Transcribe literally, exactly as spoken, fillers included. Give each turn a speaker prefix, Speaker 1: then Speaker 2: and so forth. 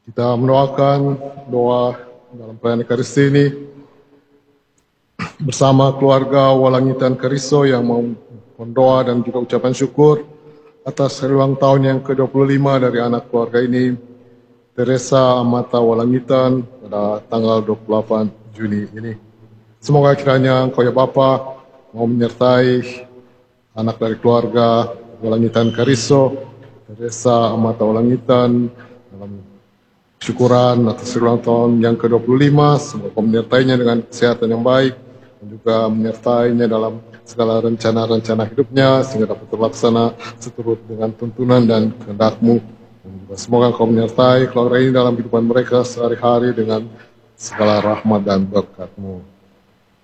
Speaker 1: Kita mendoakan doa dalam perayaan Ekaristi ini bersama keluarga Walangitan Keriso yang mohon doa dan juga ucapan syukur atas hari ulang tahun yang ke dua puluh lima dari anak keluarga ini, Teresa Amata Walangitan, pada tanggal dua puluh delapan Juni ini. Semoga kiranya Engkau ya Bapa mau menyertai anak dari keluarga Walangitan Keriso, Teresa Amata Walangitan, dalam syukuran atas ulang tahun yang ke dua puluh lima. Semoga Kau menyertainya dengan kesehatan yang baik dan juga menyertainya dalam segala rencana-rencana hidupnya sehingga dapat terlaksana seturut dengan tuntunan dan kehendak-Mu. Dan juga semoga Kau menyertai keluarga ini dalam kehidupan mereka sehari-hari dengan segala rahmat dan berkat-Mu.